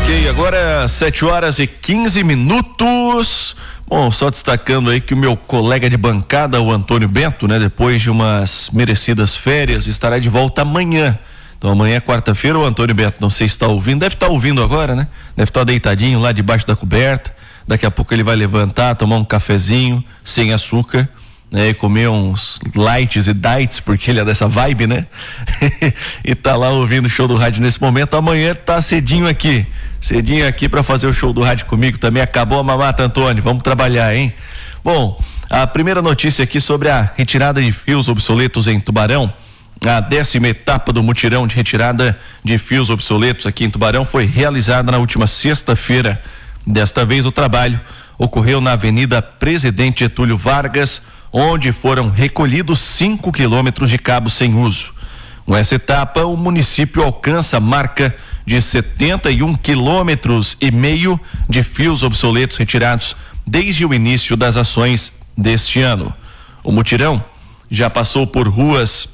Ok, agora 7h15. Bom, só destacando aí que o meu colega de bancada, o Antônio Bento, né, depois de umas merecidas férias, estará de volta amanhã. Então amanhã é quarta-feira. O Antônio Bento, não sei se está ouvindo, deve estar ouvindo agora, né? Deve estar deitadinho lá debaixo da coberta. Daqui a pouco ele vai levantar, tomar um cafezinho sem açúcar, né? E comer uns lights e diets, porque ele é dessa vibe, né? E tá lá ouvindo o show do rádio nesse momento. Amanhã tá cedinho aqui para fazer o show do rádio comigo também. Acabou a mamata, Antônio, vamos trabalhar, hein? Bom, a primeira notícia aqui sobre a retirada de fios obsoletos em Tubarão. A 10ª etapa do mutirão de retirada de fios obsoletos aqui em Tubarão foi realizada na última sexta-feira. Desta vez o trabalho ocorreu na Avenida Presidente Getúlio Vargas, onde foram recolhidos 5 quilômetros de cabos sem uso. Com essa etapa, o município alcança a marca de 71 quilômetros e meio de fios obsoletos retirados desde o início das ações deste ano. O mutirão já passou por ruas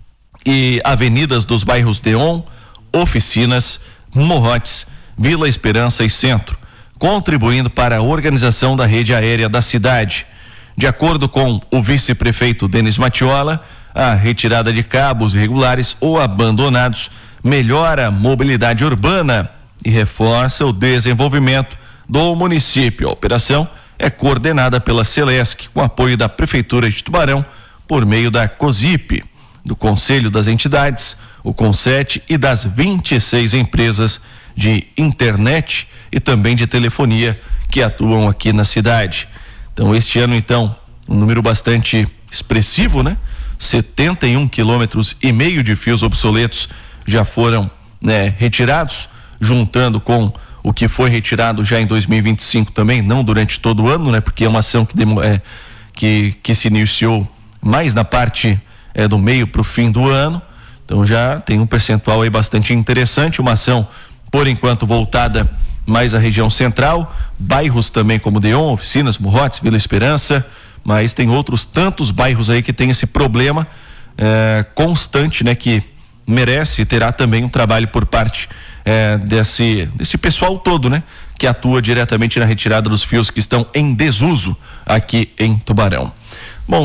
e avenidas dos bairros Deon, Oficinas, Morrotes, Vila Esperança e Centro, contribuindo para a organização da rede aérea da cidade. De acordo com o vice-prefeito Denis Matiola, a retirada de cabos irregulares ou abandonados melhora a mobilidade urbana e reforça o desenvolvimento do município. A operação é coordenada pela Celesc, com apoio da Prefeitura de Tubarão, por meio da COSIP, do Conselho das Entidades, o CONSET e das 26 empresas de internet e também de telefonia que atuam aqui na cidade. Então, este ano, então, um número bastante expressivo, né? 71 quilômetros e meio de fios obsoletos já foram, né, retirados, juntando com o que foi retirado já em 2025 também, não durante todo o ano, né? Porque é uma ação que se iniciou mais na parte do meio para o fim do ano. Então já tem um percentual aí bastante interessante, uma ação por enquanto voltada mais à região central, bairros também como Deon, Oficinas, Morrotes, Vila Esperança, mas tem outros tantos bairros aí que tem esse problema constante, né, que merece e terá também um trabalho por parte desse pessoal todo, né, que atua diretamente na retirada dos fios que estão em desuso aqui em Tubarão. Bom,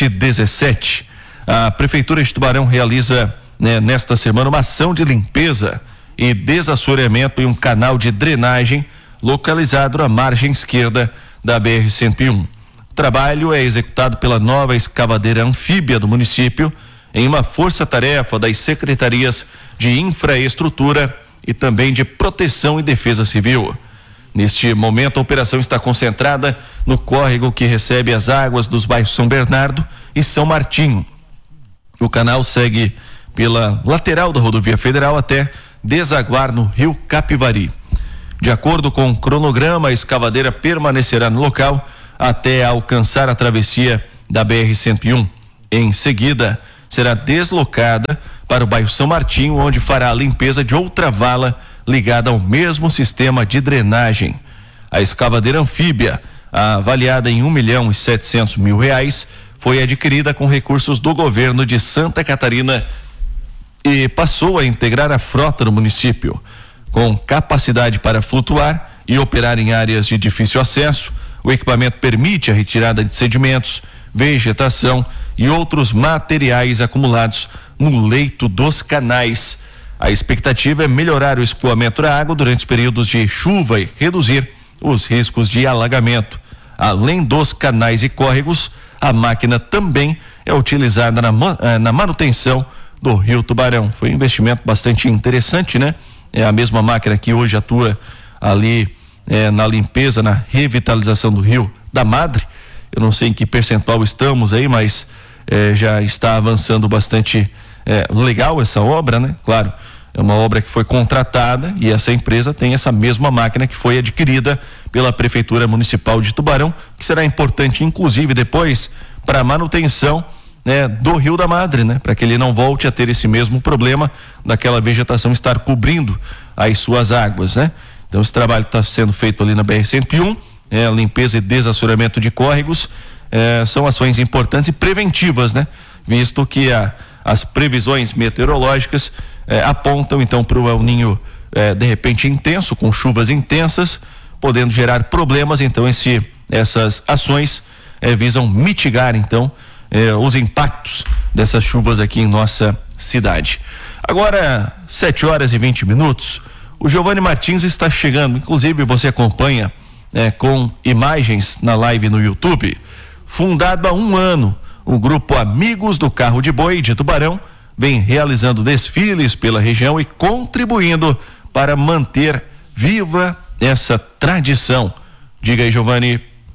7h17. A Prefeitura de Tubarão realiza, né, nesta semana uma ação de limpeza e desassoreamento em um canal de drenagem localizado na margem esquerda da BR-101. O trabalho é executado pela nova escavadeira anfíbia do município em uma força-tarefa das secretarias de infraestrutura e também de proteção e defesa civil. Neste momento, a operação está concentrada no córrego que recebe as águas dos bairros São Bernardo e São Martinho. O canal segue pela lateral da rodovia federal até desaguar no rio Capivari. De acordo com o cronograma, a escavadeira permanecerá no local até alcançar a travessia da BR-101. Em seguida, será deslocada para o bairro São Martinho, onde fará a limpeza de outra vala ligada ao mesmo sistema de drenagem. A escavadeira anfíbia, avaliada em R$1.700.000, foi adquirida com recursos do governo de Santa Catarina e passou a integrar a frota do município. Com capacidade para flutuar e operar em áreas de difícil acesso, o equipamento permite a retirada de sedimentos, vegetação e outros materiais acumulados no leito dos canais. A expectativa é melhorar o escoamento da água durante os períodos de chuva e reduzir os riscos de alagamento. Além dos canais e córregos, a máquina também é utilizada na manutenção do Rio Tubarão. Foi um investimento bastante interessante, né? É a mesma máquina que hoje atua ali na limpeza, na revitalização do Rio da Madre. Eu não sei em que percentual estamos aí, mas já está avançando bastante legal essa obra, né? Claro, é uma obra que foi contratada e essa empresa tem essa mesma máquina que foi adquirida pela Prefeitura Municipal de Tubarão, que será importante, inclusive, depois para a manutenção, né, do Rio da Madre, né? Para que ele não volte a ter esse mesmo problema daquela vegetação estar cobrindo as suas águas, né? Então esse trabalho está sendo feito ali na BR-101, limpeza e desassoreamento de córregos, são ações importantes e preventivas, né? Visto que as previsões meteorológicas apontam então para o El Niño de repente intenso, com chuvas intensas, podendo gerar problemas. Então essas ações visam mitigar então os impactos dessas chuvas aqui em nossa cidade. Agora 7h20. O Giovanni Martins está chegando, inclusive você acompanha com imagens na live no YouTube. Fundado há 1 ano, o grupo Amigos do Carro de Boi de Tubarão vem realizando desfiles pela região e contribuindo para manter viva essa tradição. Diga aí, Giovanni.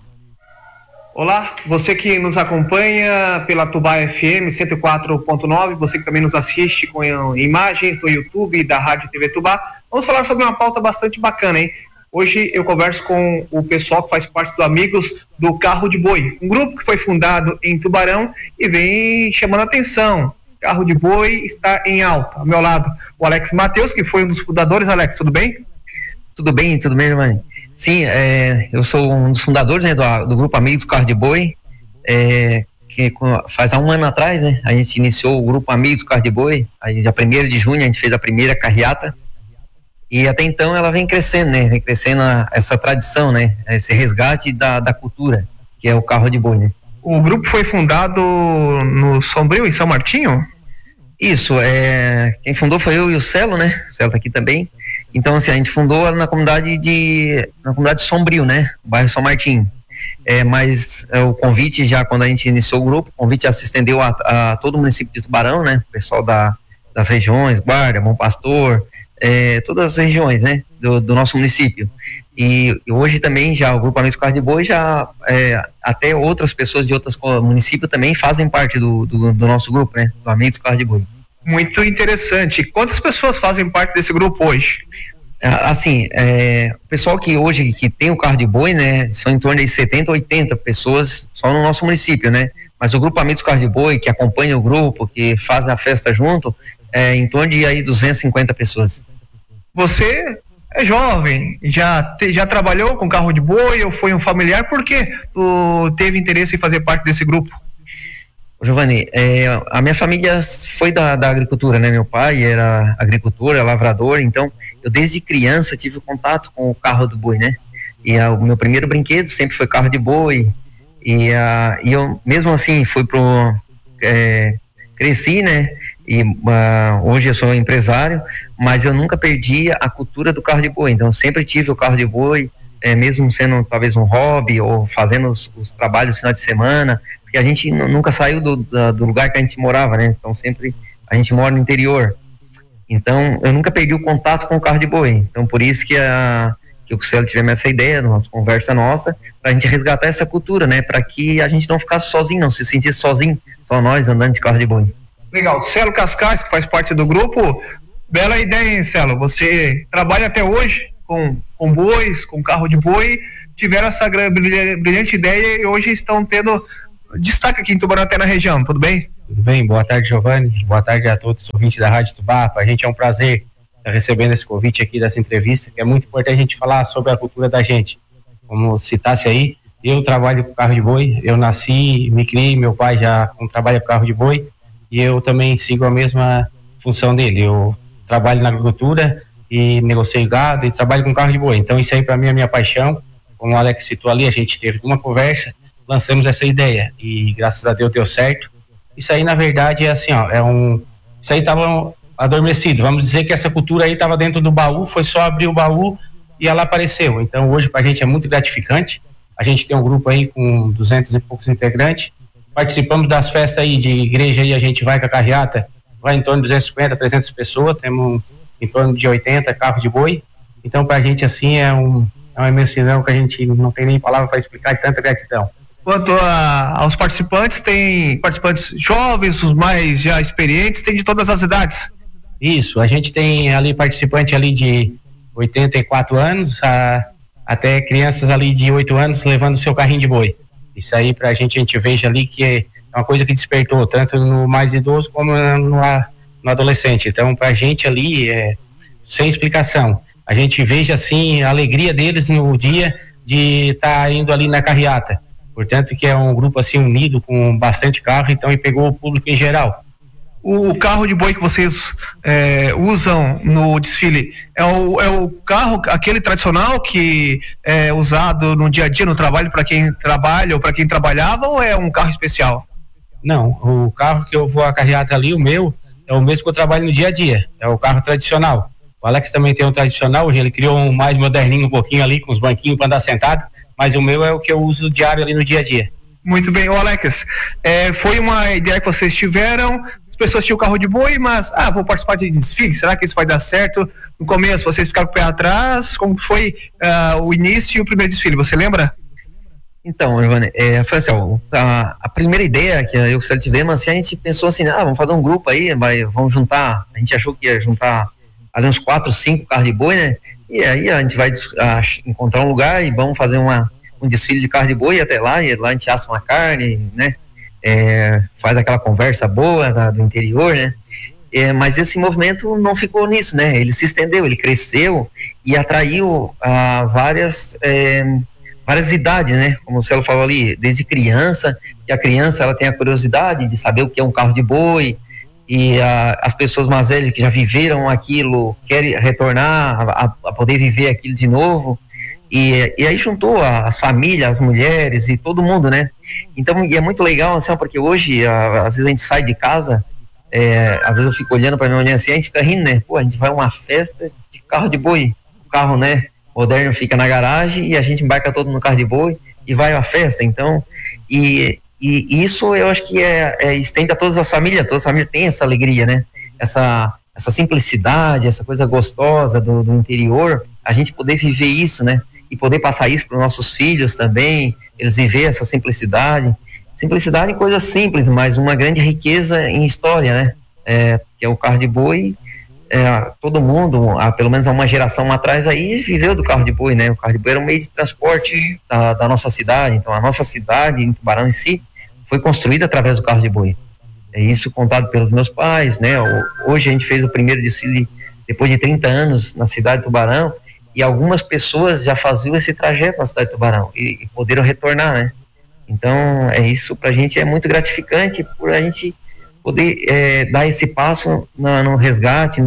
Olá, você que nos acompanha pela Tubá FM 104.9, você que também nos assiste com imagens no YouTube da Rádio TV Tubá. Vamos falar sobre uma pauta bastante bacana, hein? Hoje eu converso com o pessoal que faz parte do Amigos do Carro de Boi, um grupo que foi fundado em Tubarão e vem chamando a atenção. Carro de Boi está em alta. Ao meu lado, o Alex Matheus, que foi um dos fundadores. Alex, tudo bem? Tudo bem, Giovanni. Sim, eu sou um dos fundadores, né, do grupo Amigos do Carro de Boi, que faz há 1 ano atrás, né, a gente iniciou o grupo Amigos do Carro de Boi. Aí, dia 1º de junho a gente fez a primeira carreata e até então ela vem crescendo, né, essa tradição, né, esse resgate da cultura, que é o carro de boi, né. O grupo foi fundado no Sombrio, em São Martinho? Isso, quem fundou foi eu e o Celo, né, o Celo tá aqui também. Então, assim, a gente fundou na comunidade Sombrio, né? O bairro São Martinho. Mas o convite, já quando a gente iniciou o grupo, o convite já se estendeu a todo o município de Tubarão, né? O pessoal das regiões, Guarda, Bom Pastor, todas as regiões, né? Do nosso município. E hoje também já o grupo Amigos do Carro de Boi, até outras pessoas de outros municípios também fazem parte do nosso grupo, né? Do Amigos do Carro de Boi. Muito interessante. Quantas pessoas fazem parte desse grupo hoje? Assim, o pessoal que hoje que tem o carro de boi, né, são em torno de 70, 80 pessoas só no nosso município, né? Mas o grupo Amigos do Carro de Boi, que acompanha o grupo, que faz a festa junto, em torno de aí 250 pessoas. Você é jovem, já trabalhou com carro de boi ou foi um familiar? Por que tu teve interesse em fazer parte desse grupo? Giovanni, a minha família foi da agricultura, né? Meu pai era agricultor, lavrador, então eu desde criança tive contato com o carro do boi, né? E o meu primeiro brinquedo sempre foi carro de boi, e eu mesmo assim cresci, né? E hoje eu sou empresário, mas eu nunca perdi a cultura do carro de boi, então eu sempre tive o carro de boi, mesmo sendo talvez um hobby ou fazendo os trabalhos no final de semana, porque a gente nunca saiu do lugar que a gente morava, né? Então sempre a gente mora no interior. Então eu nunca perdi o contato com o carro de boi. Então por isso que o Celo tivemos essa ideia, uma conversa nossa, pra gente resgatar essa cultura, né? Para que a gente não ficasse sozinho, não se sentisse sozinho, só nós andando de carro de boi. Legal. Celo Cascais, que faz parte do grupo, bela ideia, hein, Celo? Você trabalha até hoje com bois, com carro de boi, tiveram essa brilhante ideia e hoje estão tendo destaque aqui em Tubarão, até na região, tudo bem? Tudo bem, boa tarde, Giovanni, boa tarde a todos os ouvintes da Rádio Tubá. Para a gente é um prazer estar recebendo esse convite aqui dessa entrevista, que é muito importante a gente falar sobre a cultura da gente. Como citasse aí, eu trabalho com carro de boi, eu nasci, me criei, meu pai já trabalha com carro de boi e eu também sigo a mesma função dele. Eu trabalho na agricultura e negocio gado e trabalho com carro de boi, então isso aí para mim é minha paixão. Como o Alex citou ali, a gente teve uma conversa, lançamos essa ideia e graças a Deus deu certo. Isso aí na verdade é assim, ó, isso aí estava adormecido, vamos dizer que essa cultura aí estava dentro do baú, foi só abrir o baú e ela apareceu. Então hoje pra gente é muito gratificante. A gente tem um grupo aí com 200 e poucos integrantes, participamos das festas aí de igreja aí, a gente vai com a carreata, vai em torno de 250, 300 pessoas, temos em torno de 80 carros de boi. Então pra gente assim é uma imensidão que a gente não tem nem palavra para explicar, de tanta gratidão. Quanto aos participantes, tem participantes jovens, os mais já experientes, tem de todas as idades? Isso, a gente tem ali participante ali de 84 anos até crianças ali de 8 anos levando o seu carrinho de boi. Isso aí pra gente, a gente veja ali que é uma coisa que despertou, tanto no mais idoso como no adolescente. Então pra gente ali sem explicação. A gente veja assim a alegria deles no dia de estar indo ali na carreata. Portanto que é um grupo assim unido com bastante carro, então e pegou o público em geral. O carro de boi que vocês usam no desfile é o carro, aquele tradicional que é usado no dia a dia, no trabalho, para quem trabalha ou para quem trabalhava, ou é um carro especial? Não, o carro que eu vou acarrear até ali, o meu, é o mesmo que eu trabalho no dia a dia, é o carro tradicional. O Alex também tem um tradicional, hoje ele criou um mais moderninho um pouquinho ali, com os banquinhos para andar sentado, mas o meu é o que eu uso diário ali no dia a dia. Muito bem, Alex, foi uma ideia que vocês tiveram, as pessoas tinham o carro de boi, mas, vou participar de desfile, será que isso vai dar certo? No começo, vocês ficaram com o pé atrás, como foi o início e o primeiro desfile, você lembra? Então, Giovanni, foi assim, a primeira ideia que eu e o Célio tivemos, assim, a gente pensou assim, vamos fazer um grupo aí, vamos juntar, a gente achou que ia juntar ali uns 4, 5 carros de boi, né? E aí a gente vai encontrar um lugar e vamos fazer um desfile de carro de boi até lá, e lá a gente assa uma carne, né? Faz aquela conversa boa do interior, né? Mas esse movimento não ficou nisso, né? Ele se estendeu, ele cresceu e atraiu várias idades, né? Como o Célio falou ali, desde criança, e a criança ela tem a curiosidade de saber o que é um carro de boi, e as pessoas mais velhas que já viveram aquilo querem retornar a poder viver aquilo de novo. E aí juntou as famílias, as mulheres e todo mundo, né? Então, e é muito legal, assim, porque hoje, às vezes a gente sai de casa, às vezes eu fico olhando para minha mulher assim, a gente fica rindo, né? Pô, a gente vai a uma festa de carro de boi, o carro, né, moderno fica na garagem e a gente embarca todo no carro de boi e vai à festa. Então, e isso eu acho que estende a todas as famílias têm essa alegria, né? Essa simplicidade, essa coisa gostosa do interior, a gente poder viver isso, né? E poder passar isso para os nossos filhos também, eles viver essa simplicidade em coisas simples, mas uma grande riqueza em história, né? Que é o carro de boi, todo mundo, pelo menos há uma geração atrás aí, viveu do carro de boi, né? O carro de boi era um meio de transporte da nossa cidade, então a nossa cidade, em Tubarão em si, foi construída através do carro de boi. É isso contado pelos meus pais, né? Hoje a gente fez o primeiro desfile depois de 30 anos na cidade de Tubarão, e algumas pessoas já faziam esse trajeto na cidade de Tubarão e poderam retornar, né? Então, isso pra gente é muito gratificante por a gente poder dar esse passo no resgate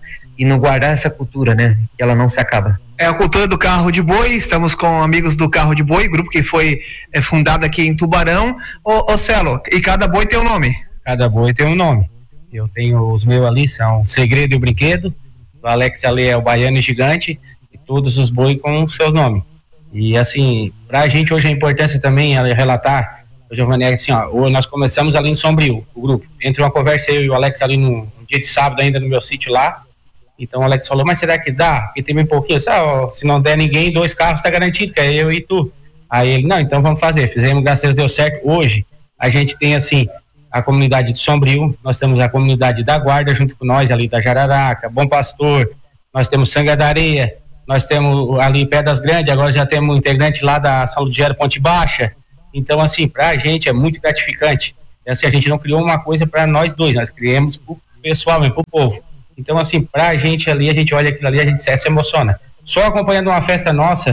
e no guardar essa cultura, né? Que ela não se acaba. É a cultura do carro de boi, estamos com amigos do Carro de Boi, grupo que foi fundado aqui em Tubarão. Ô Celo, e cada boi tem um nome? Cada boi tem um nome. Eu tenho os meus ali, são Segredo e o Brinquedo, o Alex ali é o Baiano e Gigante, e todos os boi com o seu nome. E assim, pra gente hoje a importância também é relatar, Giovanni, assim, nós começamos ali em Sombrio, o grupo, entre uma conversa eu e o Alex ali no dia de sábado ainda no meu sítio lá. Então o Alex falou, mas será que dá? Porque tem bem pouquinho, se não der ninguém, 2 carros tá garantido, que é eu e tu. Aí ele, não, então vamos fazer, fizemos, graças a Deus deu certo. Hoje a gente tem assim, a comunidade de Sombrio, nós temos a comunidade da Guarda junto com nós, ali da Jararaca, Bom Pastor, nós temos Sanga da Areia, nós temos ali Pedras Grandes, agora já temos um integrante lá da Salugero Ponte Baixa. Então assim, pra gente é muito gratificante. E, assim, a gente não criou uma coisa para nós dois, nós criamos pro pessoal, pro povo. Então assim, pra gente ali, a gente olha aquilo ali, a gente se emociona. Só acompanhando uma festa nossa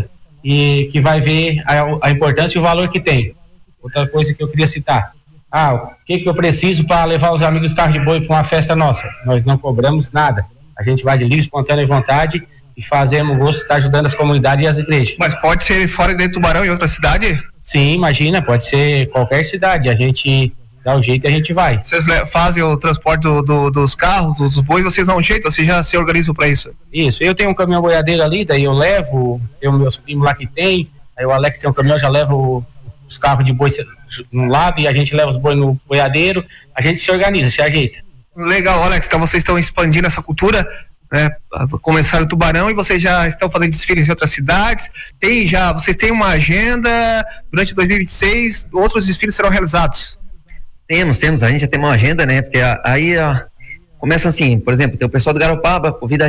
e que vai ver a importância e o valor que tem. Outra coisa que eu queria citar, o que eu preciso para levar os amigos carro de boi para uma festa nossa? Nós não cobramos nada, a gente vai de livre, espontânea vontade e fazemos gosto de estar ajudando as comunidades e as igrejas. Mas pode ser fora de Tubarão, em outra cidade? Sim, imagina, pode ser qualquer cidade, a gente dá o jeito e a gente vai. Vocês fazem o transporte dos carros, dos bois, vocês dão um jeito, vocês já se organizam para isso? Isso, eu tenho um caminhão boiadeiro ali, daí eu levo, tem o meu primo lá que tem, aí o Alex tem um caminhão, já leva os carros de boi no lado e a gente leva os boi no boiadeiro, a gente se organiza, se ajeita. Legal, Alex, então vocês estão expandindo essa cultura, né? Começaram em Tubarão e vocês já estão fazendo desfiles em outras cidades, vocês têm uma agenda durante 2026, outros desfiles serão realizados? Temos, a gente já tem uma agenda, né? Porque aí começa assim, por exemplo, tem o pessoal do Garopaba, convida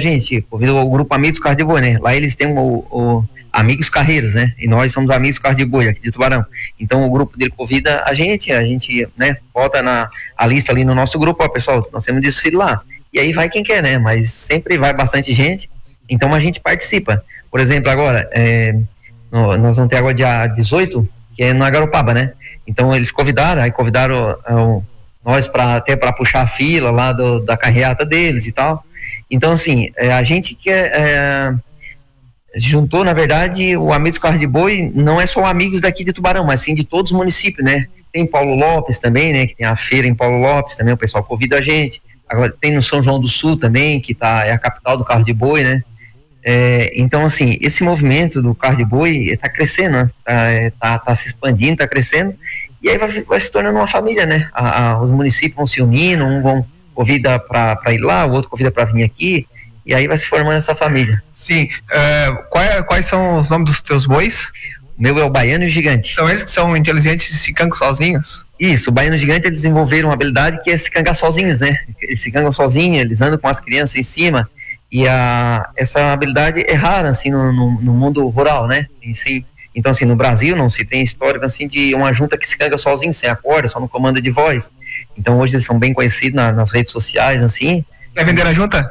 o grupo Amigos Carro de Boi, né? Lá eles têm o Amigos Carreiros, né? E nós somos Amigos Carro de Boi aqui de Tubarão. Então o grupo dele convida a gente, né, bota a lista ali no nosso grupo, pessoal, nós temos desfile lá. E aí vai quem quer, né? Mas sempre vai bastante gente, então a gente participa. Por exemplo, agora, nós vamos ter agora dia 18, que é na Garopaba, né? Então eles convidaram nós até para puxar a fila lá da carreata deles e tal. Então, assim, a gente quer... juntou, na verdade, o Amigos Carro de Boi não é só amigos daqui de Tubarão, mas sim de todos os municípios, né? Tem Paulo Lopes também, né? Que tem a feira em Paulo Lopes também, o pessoal convida a gente. Agora tem no São João do Sul também, que é a capital do carro de boi, né? Então, assim, esse movimento do carro de boi está crescendo, né? Tá se expandindo, está crescendo, e aí vai se tornando uma família, né? Os municípios vão se unindo, um vão convida para ir lá, o outro convida para vir aqui, e aí vai se formando essa família. Sim. Quais são os nomes dos teus bois? O meu é o Baiano e o Gigante. São eles que são inteligentes e se cangam sozinhos? Isso, o Baiano e o Gigante, eles desenvolveram uma habilidade que é se cangar sozinhos, né? Eles se cangam sozinhos, eles andam com as crianças em cima, e essa habilidade é rara, assim, no mundo rural, né? Em si. Então, assim, no Brasil não se tem histórico, assim, de uma junta que se canga sozinho, sem a corda, só no comando de voz. Então, hoje eles são bem conhecidos nas redes sociais, assim. Quer vender a junta?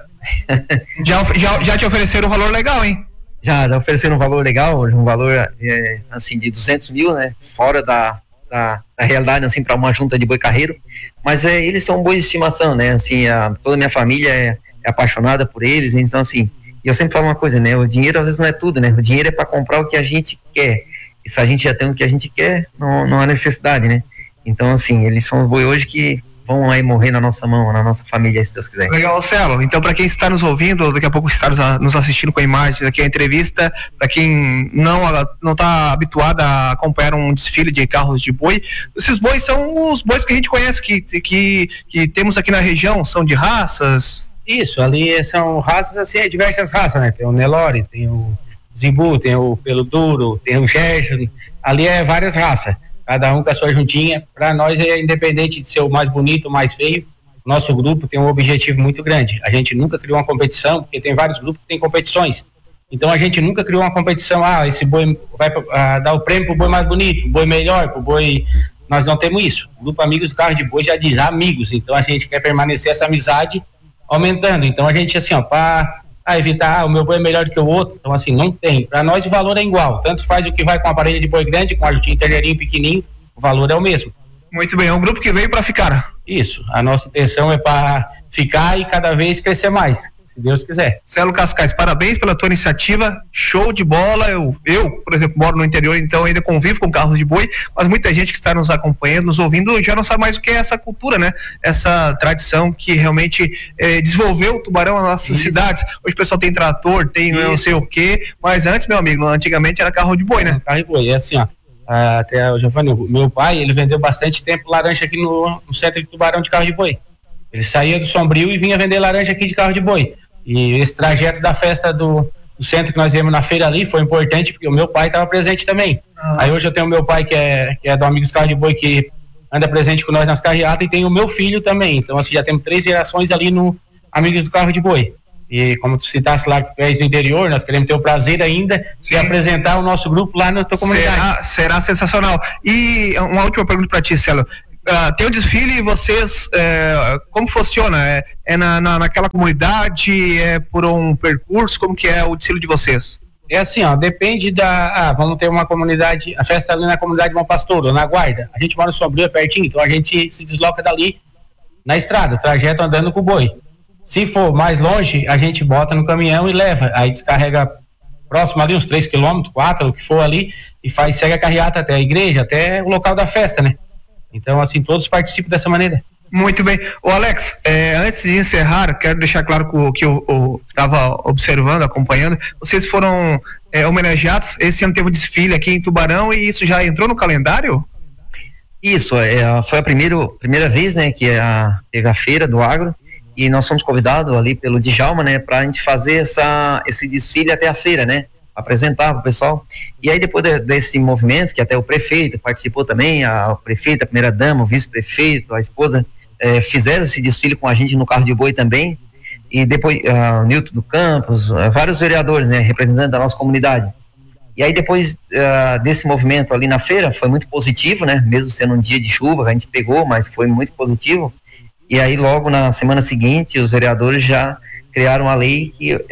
já te ofereceram um valor legal, hein? Já ofereceram um valor legal, um valor, assim, de 200 mil, né? Fora da realidade, assim, para uma junta de boi carreiro. Mas eles são bois de estimação, né? Assim, toda a minha família é apaixonada por eles, então, assim, eu sempre falo uma coisa, né? O dinheiro às vezes não é tudo, né? O dinheiro é para comprar o que a gente quer. E se a gente já tem o que a gente quer, não há necessidade, né? Então, assim, eles são os boi hoje que vão aí morrer na nossa mão, na nossa família, se Deus quiser. Legal, Celo. Então, para quem está nos ouvindo, daqui a pouco está nos assistindo com imagens aqui a entrevista, para quem não está habituado a acompanhar um desfile de carros de boi, esses bois são os bois que a gente conhece, que temos aqui na região, são de raças? Isso, ali são raças, assim, diversas raças, né? Tem o Nelore, tem o Zimbu, tem o Pelo Duro, tem o Gerson, ali é várias raças. Cada um com a sua juntinha. Para nós é independente de ser o mais bonito, o mais feio. Nosso grupo tem um objetivo muito grande. A gente nunca criou uma competição, porque tem vários grupos que tem competições. Então a gente nunca criou uma competição, esse boi vai dar o prêmio pro boi mais bonito, o boi melhor, pro boi... Nós não temos isso. O grupo Amigos do Carro de Boi já diz amigos. Então a gente quer permanecer essa amizade aumentando. Então a gente, assim, para evitar, o meu boi é melhor que o outro, então assim, não tem. Para nós o valor é igual, tanto faz o que vai com a parelha de boi grande, com a jutinha terreirinho pequenininho, o valor é o mesmo. Muito bem, é um grupo que veio para ficar. Isso, a nossa intenção é para ficar e cada vez crescer mais, se Deus quiser. Celo Cascais, parabéns pela tua iniciativa, show de bola. Eu, por exemplo, moro no interior, então ainda convivo com carros de boi, mas muita gente que está nos acompanhando, nos ouvindo, já não sabe mais o que é essa cultura, né? Essa tradição que realmente desenvolveu o Tubarão nas nossas cidades. Hoje o pessoal tem trator, tem não sei o quê, mas antes, meu amigo, antigamente era carro de boi, né? Carro de boi, é assim, ó. Até o Giovanni, meu pai, ele vendeu bastante tempo laranja aqui no centro de Tubarão de carro de boi. Ele saía do Sombrio e vinha vender laranja aqui de carro de boi. E esse trajeto da festa do centro que nós viemos na feira ali foi importante porque o meu pai estava presente também. Aí hoje eu tenho o meu pai que é do Amigos Carro de Boi, que anda presente com nós nas carreatas, e tem o meu filho também. Então assim, já temos 3 gerações ali no Amigos do Carro de Boi. E como tu citasse lá que tu és do interior, nós queremos ter o prazer ainda de apresentar o nosso grupo lá na tua comunidade. Será sensacional. E uma última pergunta para ti, Celo. Tem o desfile e vocês, como funciona? É naquela comunidade, é por um percurso, como que é o desfile de vocês? É assim, ó, depende vamos ter uma comunidade, a festa ali na comunidade de Bom Pastor, ou na Guarda. A gente mora no Sombrio, é pertinho, então a gente se desloca dali na estrada, trajeto andando com o boi. Se for mais longe, a gente bota no caminhão e leva, aí descarrega próximo ali, uns 3 quilômetros, 4, o que for ali, e segue a carreata até a igreja, até o local da festa, né? Então, assim, todos participam dessa maneira. Muito bem. Ô Alex, antes de encerrar, quero deixar claro que eu estava observando, acompanhando, vocês foram homenageados, esse ano teve um desfile aqui em Tubarão e isso já entrou no calendário? Isso, foi a primeira vez, né, que teve a feira do agro, e nós fomos convidados ali pelo Djalma, né, pra gente fazer esse desfile até a feira, né, apresentar pro pessoal. E aí depois desse movimento, que até o prefeito participou também, o prefeito, a primeira dama, o vice-prefeito, a esposa, fizeram esse desfile com a gente no carro de boi também, e depois o Nilton do Campos, vários vereadores, né, representando a nossa comunidade. E aí depois desse movimento ali na feira, foi muito positivo, né, mesmo sendo um dia de chuva, a gente pegou, mas foi muito positivo. E aí logo na semana seguinte, os vereadores já criaram a lei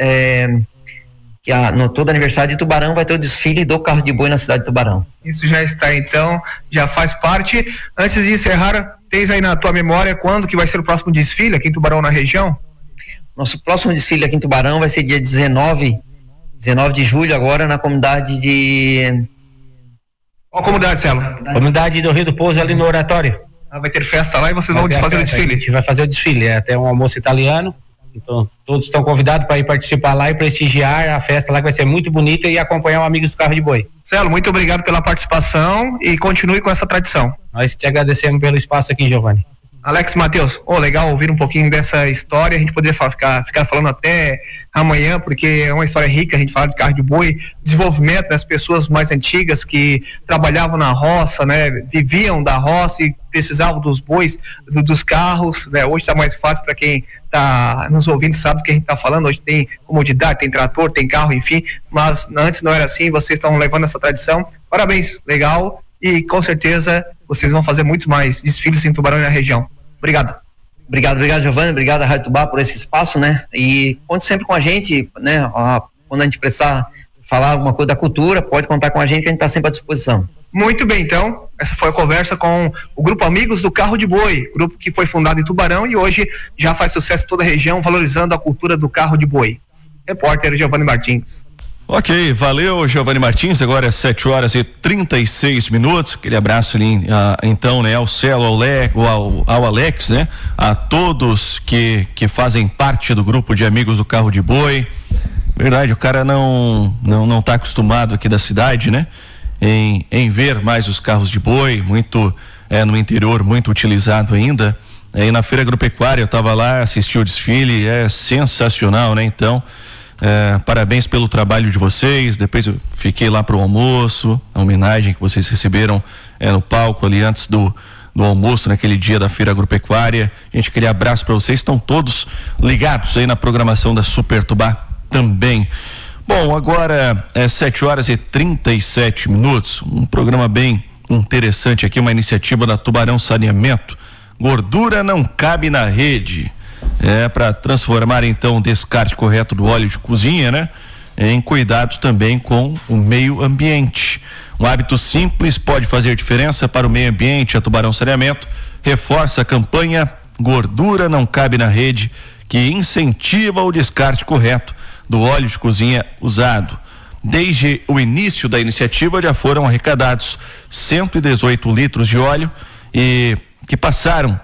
que no todo aniversário de Tubarão vai ter o desfile do carro de boi na cidade de Tubarão. Isso já está, então, já faz parte. Antes de encerrar, tens aí na tua memória quando que vai ser o próximo desfile aqui em Tubarão, na região? Nosso próximo desfile aqui em Tubarão vai ser dia 19 de julho, agora na comunidade de... Qual comunidade, Celo? Comunidade do Rio do Pouso, ali no Oratório. Vai ter festa lá e vocês vão fazer o desfile? A gente vai fazer o desfile, é até um almoço italiano. Então, todos estão convidados para ir participar lá e prestigiar a festa lá, que vai ser muito bonita, e acompanhar o Amigos do Carro de Boi. Celo, muito obrigado pela participação e continue com essa tradição. Nós te agradecemos pelo espaço aqui, Giovanni. Alex, Matheus, legal ouvir um pouquinho dessa história. A gente poderia ficar falando até amanhã, porque é uma história rica. A gente fala de carro de boi, desenvolvimento das pessoas mais antigas que trabalhavam na roça, né, viviam da roça e precisavam dos bois, dos carros, né? Hoje está mais fácil para quem está nos ouvindo, sabe do que a gente está falando. Hoje tem comodidade, tem trator, tem carro, enfim, mas antes não era assim. Vocês estão levando essa tradição. Parabéns, legal, e com certeza vocês vão fazer muito mais desfiles em Tubarão e na região. Obrigado. Obrigado, Giovanni, obrigado à Rádio Tubá por esse espaço, né? E conte sempre com a gente, né? Quando a gente precisar falar alguma coisa da cultura, pode contar com a gente, que a gente está sempre à disposição. Muito bem, então, essa foi a conversa com o Grupo Amigos do Carro de Boi, grupo que foi fundado em Tubarão e hoje já faz sucesso em toda a região, valorizando a cultura do carro de boi. Repórter Giovanni Martins. Ok, valeu, Giovanni Martins. Agora é 7h36. Aquele abraço ali, então, né, ao Celo, ao Alex, né, a todos que fazem parte do grupo de amigos do carro de boi. Verdade, o cara não tá acostumado aqui da cidade, né, em ver mais os carros de boi, muito no interior, muito utilizado ainda. Aí na Feira Agropecuária eu tava lá, assisti o desfile, é sensacional, né? Então, parabéns pelo trabalho de vocês. Depois eu fiquei lá pro almoço, a homenagem que vocês receberam no palco ali antes do almoço, naquele dia da Feira Agropecuária. Gente, aquele abraço para vocês, estão todos ligados aí na programação da Super Tubá também. Bom, agora é 7h37, um programa bem interessante aqui, uma iniciativa da Tubarão Saneamento. Gordura não cabe na rede. Para transformar então o descarte correto do óleo de cozinha, né, em cuidado também com o meio ambiente. Um hábito simples pode fazer diferença para o meio ambiente. A Tubarão Saneamento reforça a campanha Gordura não cabe na rede, que incentiva o descarte correto do óleo de cozinha usado. Desde o início da iniciativa já foram arrecadados 118 litros de óleo e que passaram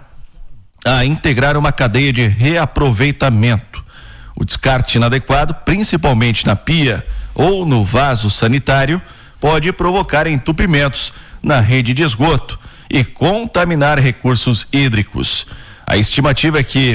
a integrar uma cadeia de reaproveitamento. O descarte inadequado, principalmente na pia ou no vaso sanitário, pode provocar entupimentos na rede de esgoto e contaminar recursos hídricos. A estimativa é que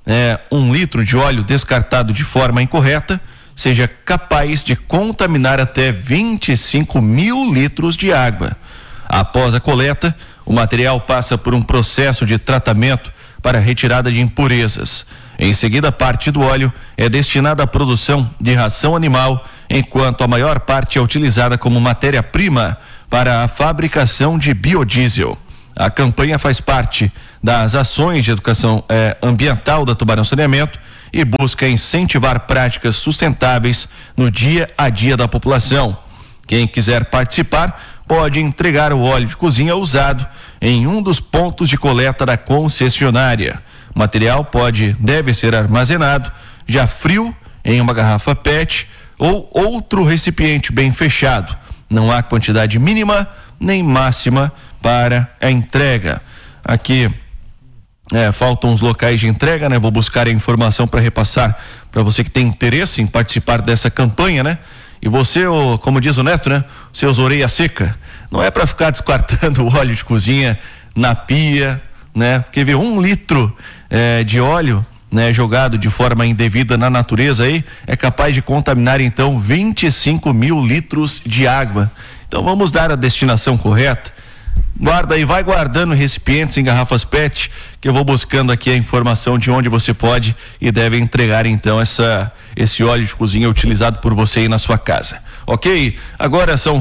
1 litro de óleo descartado de forma incorreta seja capaz de contaminar até 25 mil litros de água. Após a coleta, o material passa por um processo de tratamento para retirada de impurezas. Em seguida, parte do óleo é destinada à produção de ração animal, enquanto a maior parte é utilizada como matéria-prima para a fabricação de biodiesel. A campanha faz parte das ações de educação ambiental da Tubarão Saneamento e busca incentivar práticas sustentáveis no dia a dia da população. Quem quiser participar pode entregar o óleo de cozinha usado em um dos pontos de coleta da concessionária. O material deve ser armazenado já frio em uma garrafa PET ou outro recipiente bem fechado. Não há quantidade mínima nem máxima para a entrega. Aqui faltam os locais de entrega, né? Vou buscar a informação para repassar para você que tem interesse em participar dessa campanha, né? E você, como diz o Neto, né? Seus orelha seca, não é para ficar descartando o óleo de cozinha na pia, né? Porque 1 litro de óleo, né, jogado de forma indevida na natureza aí, é capaz de contaminar então 25 mil litros de água. Então vamos dar a destinação correta. Guarda aí, vai guardando recipientes em garrafas PET, que eu vou buscando aqui a informação de onde você pode e deve entregar então esse óleo de cozinha utilizado por você aí na sua casa. Ok? Agora são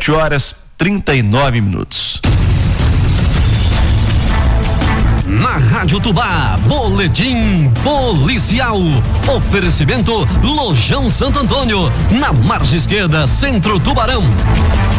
7h39. Na Rádio Tubá, boletim policial. Oferecimento Lojão Santo Antônio, na margem esquerda, Centro Tubarão.